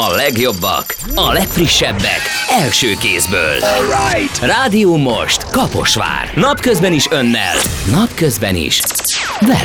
A legjobbak, a legfrissebbek, első kézből. Rádió most Kaposvár. Napközben is önnel, napközben is veled.